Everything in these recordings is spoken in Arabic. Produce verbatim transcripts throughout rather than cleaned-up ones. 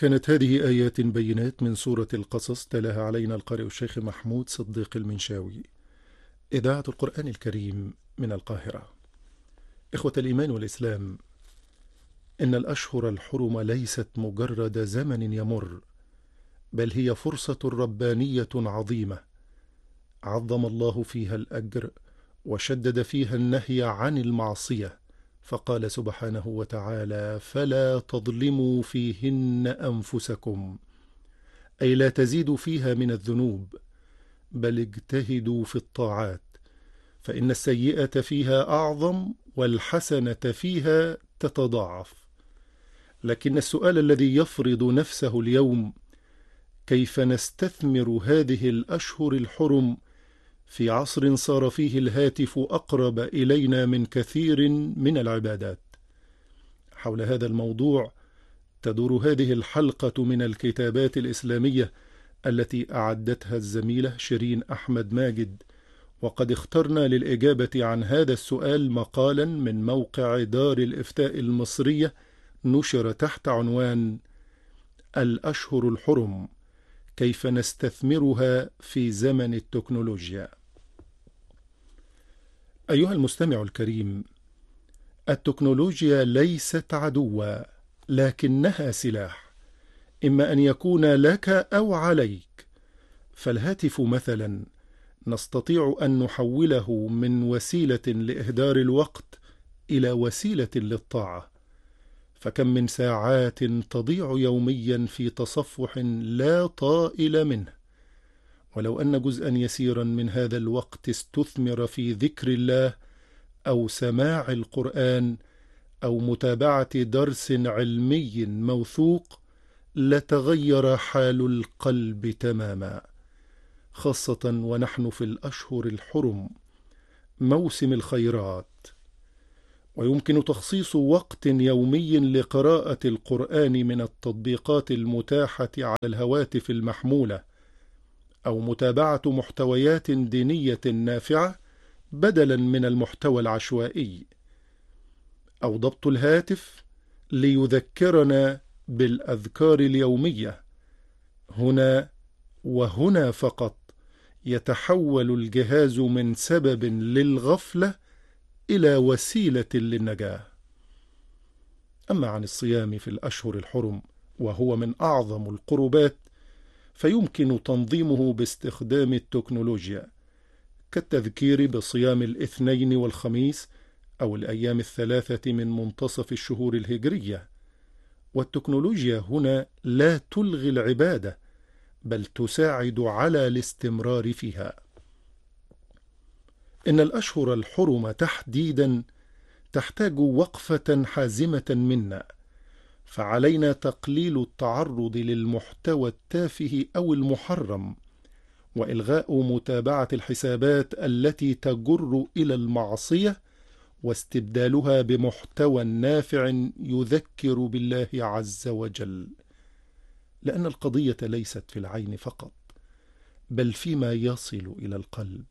كانت هذه آيات بينات من سورة القصص، تلاها علينا القارئ الشيخ محمود صديق المنشاوي، إذاعة القرآن الكريم من القاهرة. إخوة الإيمان والإسلام، إن الأشهر الحرم ليست مجرد زمن يمر، بل هي فرصة ربانية عظيمة عظم الله فيها الأجر وشدد فيها النهي عن المعصية، فقال سبحانه وتعالى: فلا تظلموا فيهن أنفسكم، أي لا تزيدوا فيها من الذنوب، بل اجتهدوا في الطاعات، فإن السيئة فيها أعظم والحسنة فيها تتضاعف. لكن السؤال الذي يفرض نفسه اليوم: كيف نستثمر هذه الأشهر الحرم في عصر صار فيه الهاتف أقرب إلينا من كثير من العبادات؟ حول هذا الموضوع تدور هذه الحلقة من الكتابات الإسلامية التي أعدتها الزميلة شيرين أحمد ماجد، وقد اخترنا للإجابة عن هذا السؤال مقالا من موقع دار الإفتاء المصرية نشر تحت عنوان: الأشهر الحرم، كيف نستثمرها في زمن التكنولوجيا. أيها المستمع الكريم، التكنولوجيا ليست عدوا، لكنها سلاح، إما أن يكون لك أو عليك. فالهاتف مثلا نستطيع أن نحوله من وسيلة لإهدار الوقت إلى وسيلة للطاعة، فكم من ساعات تضيع يوميا في تصفح لا طائل منه، ولو أن جزءا يسيرا من هذا الوقت استثمر في ذكر الله أو سماع القرآن أو متابعة درس علمي موثوق لتغير حال القلب تماما، خاصة ونحن في الأشهر الحرم، موسم الخيرات. ويمكن تخصيص وقت يومي لقراءة القرآن من التطبيقات المتاحة على الهواتف المحمولة، أو متابعة محتويات دينية نافعة بدلا من المحتوى العشوائي، أو ضبط الهاتف ليذكرنا بالأذكار اليومية. هنا وهنا فقط يتحول الجهاز من سبب للغفلة إلى وسيلة للنجاة. أما عن الصيام في الأشهر الحرم، وهو من أعظم القربات، فيمكن تنظيمه باستخدام التكنولوجيا، كالتذكير بصيام الاثنين والخميس أو الأيام الثلاثة من منتصف الشهور الهجرية. والتكنولوجيا هنا لا تلغي العبادة، بل تساعد على الاستمرار فيها. إن الأشهر الحرم تحديدا تحتاج وقفة حازمة منا، فعلينا تقليل التعرض للمحتوى التافه أو المحرم، وإلغاء متابعة الحسابات التي تجر إلى المعصية، واستبدالها بمحتوى نافع يذكر بالله عز وجل، لأن القضية ليست في العين فقط، بل فيما يصل إلى القلب.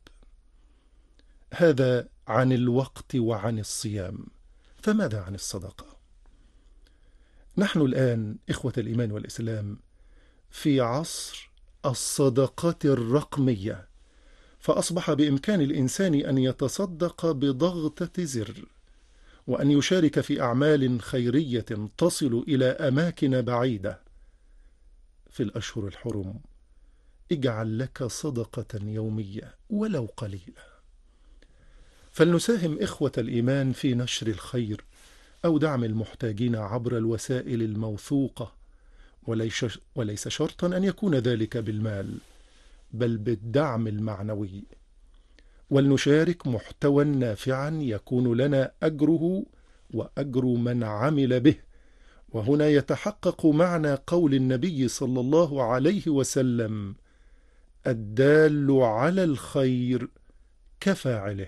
هذا عن الوقت وعن الصيام. فماذا عن الصدقة؟ نحن الآن إخوة الإيمان والإسلام في عصر الصدقات الرقمية، فأصبح بإمكان الإنسان أن يتصدق بضغطة زر، وأن يشارك في أعمال خيرية تصل إلى أماكن بعيدة. في الأشهر الحرم اجعل لك صدقة يومية ولو قليلة، فلنساهم إخوة الإيمان في نشر الخير أو دعم المحتاجين عبر الوسائل الموثوقة، وليس وليس شرطا أن يكون ذلك بالمال، بل بالدعم المعنوي. ولنشارك محتوى نافعا يكون لنا أجره وأجر من عمل به. وهنا يتحقق معنى قول النبي صلى الله عليه وسلم: الدال على الخير كفاعله.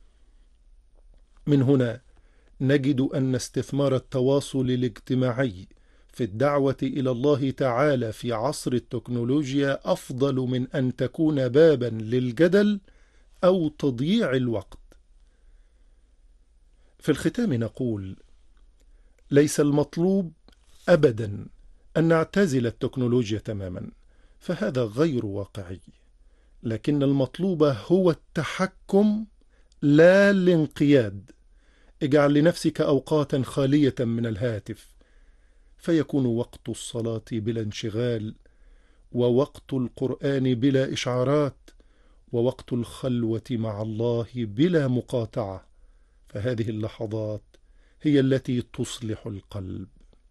من هنا نجد أن استثمار التواصل الاجتماعي في الدعوة إلى الله تعالى في عصر التكنولوجيا أفضل من أن تكون بابا للجدل أو تضييع الوقت. في الختام نقول: ليس المطلوب أبدا أن نعتزل التكنولوجيا تماما، فهذا غير واقعي، لكن المطلوب هو التحكم لا الانقياد. اجعل لنفسك أوقاتا خالية من الهاتف، فيكون وقت الصلاة بلا انشغال، ووقت القرآن بلا إشعارات، ووقت الخلوة مع الله بلا مقاطعة، فهذه اللحظات هي التي تصلح القلب.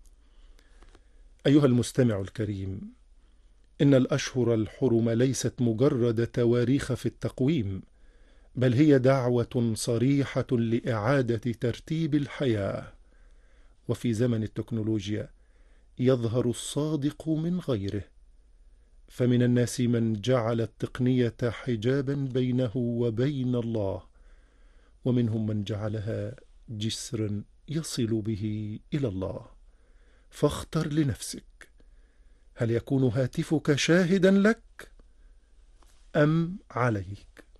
أيها المستمع الكريم، إن الأشهر الحرم ليست مجرد تواريخ في التقويم، بل هي دعوة صريحة لإعادة ترتيب الحياة. وفي زمن التكنولوجيا يظهر الصادق من غيره، فمن الناس من جعل التقنية حجابا بينه وبين الله، ومنهم من جعلها جسرا يصل به إلى الله. فاختر لنفسك، هل يكون هاتفك شاهدا لك أم عليك؟